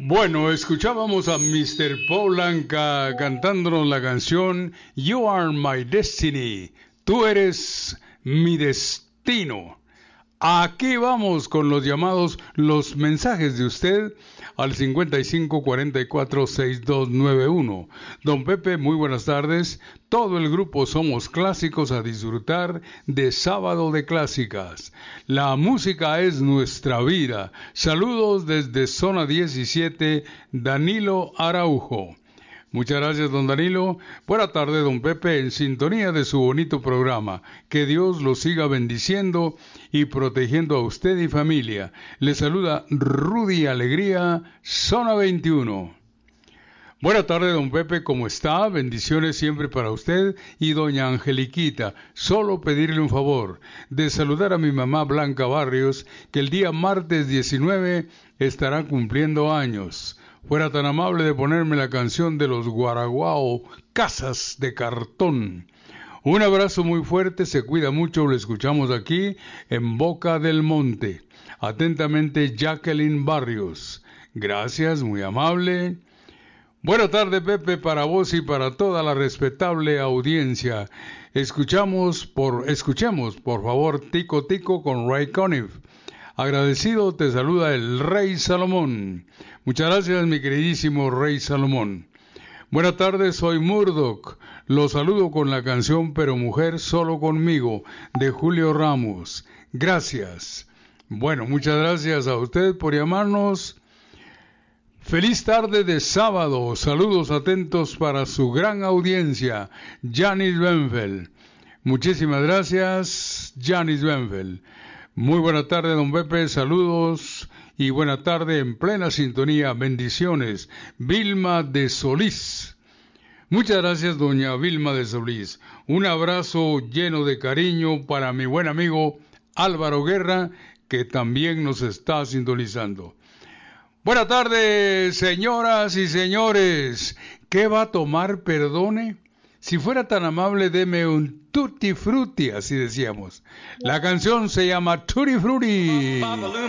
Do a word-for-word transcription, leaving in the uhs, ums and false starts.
Bueno, escuchábamos a mister Paul Anka cantándonos la canción You Are My Destiny. Tú eres mi destino. Aquí vamos con los llamados, los mensajes de usted al cincuenta y cinco cuarenta y cuatro sesenta y dos noventa y uno. Don Pepe, muy buenas tardes. Todo el grupo somos clásicos a disfrutar de Sábado de Clásicas. La música es nuestra vida. Saludos desde Zona diecisiete, Danilo Araujo. Muchas gracias, don Danilo. Buena tarde, don Pepe, en sintonía de su bonito programa. Que Dios lo siga bendiciendo y protegiendo a usted y familia. Le saluda Rudy Alegría, Zona veintiuno. Buena tarde, don Pepe, ¿cómo está? Bendiciones siempre para usted y doña Angeliquita. Solo pedirle un favor, de saludar a mi mamá Blanca Barrios, que el día martes diecinueve estará cumpliendo años. Fuera tan amable de ponerme la canción de los Guaraguao, Casas de Cartón. Un abrazo muy fuerte, se cuida mucho, lo escuchamos aquí en Boca del Monte. Atentamente, Jacqueline Barrios. Gracias, muy amable. Buena tarde, Pepe, para vos y para toda la respetable audiencia. Escuchamos por, escuchemos, por favor, Tico Tico con Ray Conniff. Agradecido te saluda el Rey Salomón. Muchas gracias, mi queridísimo Rey Salomón. Buenas tardes, soy Murdoch. Los saludo con la canción Pero Mujer Solo Conmigo, de Julio Ramos. Gracias. Bueno, muchas gracias a usted por llamarnos. Feliz tarde de sábado. Saludos atentos para su gran audiencia, Janis Benfeld. Muchísimas gracias, Janis Benfeld. Muy buena tarde, don Pepe, saludos y buena tarde en plena sintonía, bendiciones. Vilma de Solís. Muchas gracias, doña Vilma de Solís. Un abrazo lleno de cariño para mi buen amigo Álvaro Guerra, que también nos está sintonizando. Buena tarde, señoras y señores. ¿Qué va a tomar, perdone? Si fuera tan amable, deme un tutti frutti, así decíamos. La canción se llama Tutti Frutti.